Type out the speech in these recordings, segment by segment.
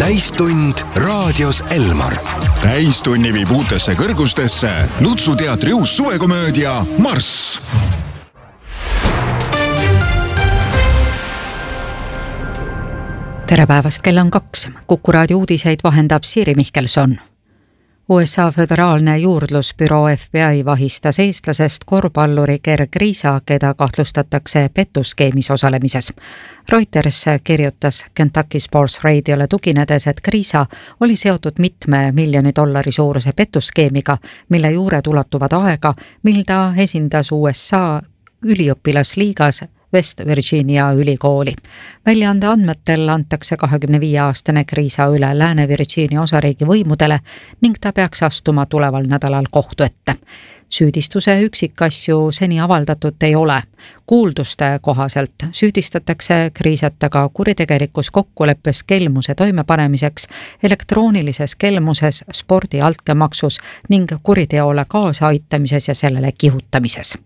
Täistund raadios Elmar. Täistunni viib uutesse kõrgustesse Lutsu teatri uus suvekomöödia Marss. Tere päevast, kell on 2. Kuku raadio uudiseid vahendab Siiri Mihkelson. USA föderaalne juurdlusbüroo FBI vahistas eestlasest korvpalluri Gerg Riisa, keda kahtlustatakse pettuskeemis osalemises. Reuters kirjutas Kentucky Sports Radiole tuginedes, et Riisa oli seotud mitme miljoni dollari suuruse pettuskeemiga, mille juured ulatuvad aega, mil ta esindas USA üliõpilasliigas West Virginia ülikooli. Väljaande andmetel antakse 25-aastane Riisa üle Lääne-Virginia osariigi võimudele ning ta peaks astuma tuleval nädalal kohtu ette. Süüdistuse üksikasju seni avaldatud ei ole. Kuulduste kohaselt süüdistatakse Riisat aga kuritegelikus kokkuleppes kelmuse toimepanemiseks, elektroonilises kelmuses, spordi altkäemaksus ning kuriteole kaasaaitamises ja sellele kihutamises.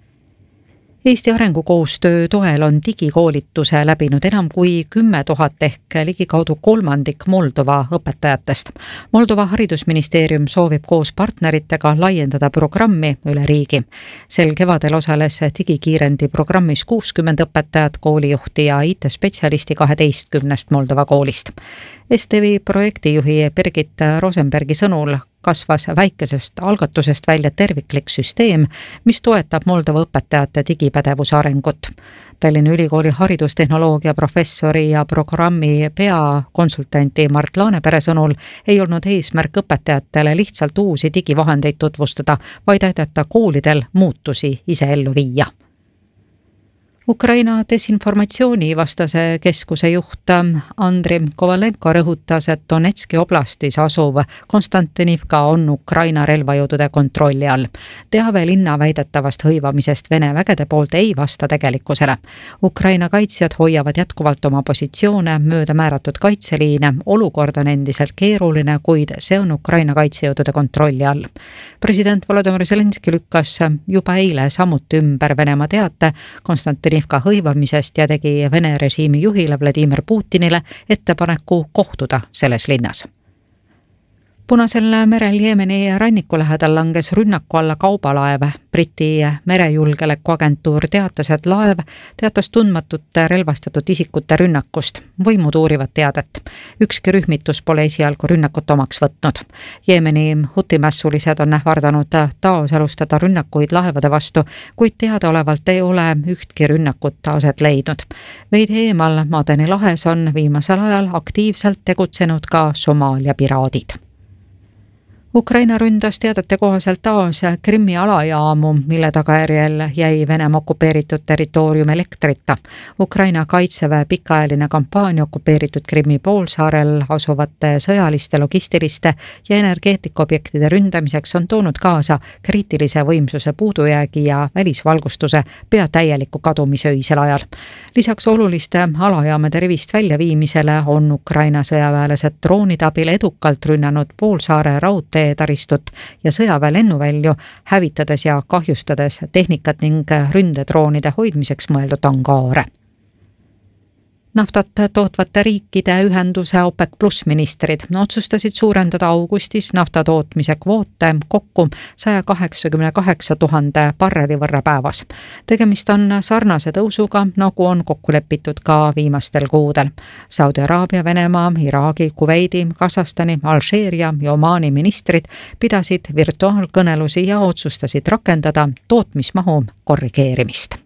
Eesti arengukoostöö toel on digikoolituse läbinud enam kui 10 000 ehk ligikaudu kolmandik Moldova õpetajatest. Moldova haridusministeerium soovib koos partneritega laiendada programmi üle riigi. Sel kevadel osales digikiirendi programmis 60 õpetajat, koolijuhti ja IT-spetsialisti 12 Moldova koolist. STV projektijuhi Birgit Rosenbergi sõnul kasvas väikesest algatusest välja terviklik süsteem, mis toetab Moldova õpetajate digipädevuse arengut. Tallinna Ülikooli haridustehnoloogia professori ja programmi peakonsultanti Mart Laanepere sõnul ei olnud eesmärk õpetajatele lihtsalt uusi digivahendeid tutvustada, vaid aidata koolidel muutusi ise ellu viia. Ukraina desinformatsiooni vastase keskuse juht Andrei Kovalenko rõhutas, et Donetski oblastis asuv Konstantinivka on Ukraina relvajõudude kontrolli all. Teave linna väidetavast hõivamisest Vene vägede poolt ei vasta tegelikkusele. Ukraina kaitsjad hoiavad jätkuvalt oma positsioone mööda määratud kaitseliine. Olukord on endiselt keeruline, kuid see on Ukraina kaitsejõudude kontrolli all. President Volodymyr Zelenski lükkas juba eile samuti ümber Venemaa teate Konstantinivka hõivamisest ja tegi Vene režiimi juhile Vladimir Putinile ettepaneku kohtuda selles linnas. Punasel merel Jeemeni ranniku lähedal langes rünnaku alla kaubalaev. Briti merejulgeolekuagentuur teatas, et laev teatas tundmatute relvastatud isikute rünnakust. Võimud uurivad teadet. Ükski rühmitus pole esialgu rünnakut omaks võtnud. Jeemeni hutimässulised on ähvardanud taas alustada rünnakuid laevade vastu, kuid teadaolevalt ei ole ühtki rünnakut aset leidnud. Veidi eemal Madeni lahes on viimasel ajal aktiivselt tegutsenud ka Somaalia piraadid. Ukraina ründas teadete kohaselt taas Krimmi alajaamu, mille tagajärjel jäi Venemaa okupeeritud territoorium elektrita. Ukraina kaitseväe pikaajaline kampaania okupeeritud Krimmi poolsaarel asuvate sõjaliste, logistiliste ja energeetikaobjektide ründamiseks on toonud kaasa kriitilise võimsuse puudujäägi ja välisvalgustuse pea täieliku kadumise öisel ajal. Lisaks oluliste alajaamade rivist väljaviimisele on Ukraina sõjaväelased droonide abil edukalt rünnanud poolsaare raudtee taristut ja sõjaväe lennuvälju, hävitades ja kahjustades tehnikat ning ründedroonide hoidmiseks mõeldud angaare. Naftat tootvate riikide ühenduse OPEC plus ministrid otsustasid suurendada augustis naftatootmise kvoote kokku 188 000 barreli võrra päevas. Tegemist on sarnase tõusuga, nagu on kokku lepitud ka viimastel kuudel. Saudi Araabia, Venemaa, Iraagi, Kuveidi, Kasahstani, Alžeeria ja Omaani ministrid pidasid virtuaalkõnelusi ja otsustasid rakendada tootmismahu korrigeerimist.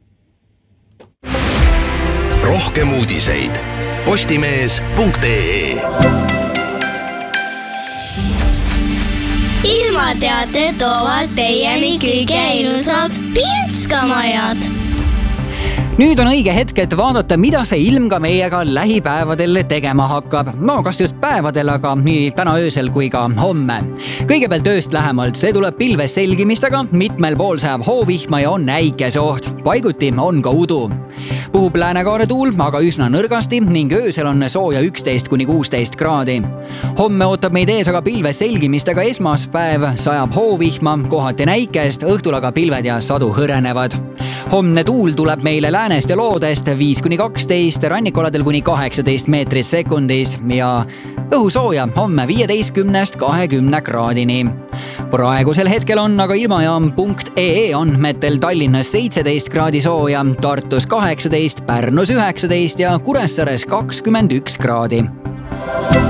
Rohkem uudiseid postimees.ee. Ilmateate toovad teieni kõige ilusad Pinskamajad. Nüüd on õige hetk, et vaadata, mida see ilm ka meiega lähipäevadel tegema hakkab. No kas just päevadel, aga nii täna öösel kui ka homme. Kõigepealt ööst lähemalt, see tuleb pilves selgimistega, mitmel pool sajab hoovihma ja on äikeseoht. Paiguti on ka udu. Puhub läänekaare tuul, aga üsna nõrgasti ning öösel on sooja 11–16 kraadi. Homme ootab meid ees aga pilves selgimistega esmaspäev, sajab hoovihma, kohati näikest, õhtul aga pilved ja sadu hõrenevad. Homne tuul tuleb meile läänest ja loodest 5-12, rannikualadel kuni 18 meetrit sekundis ja õhusooja homme 15-20 kraadini. Praegusel hetkel on aga ilmajaam.ee andmetel Tallinnas 17 kraadi sooja, Tartus 18, Pärnus 19 ja Kuressaares 21 kraadi.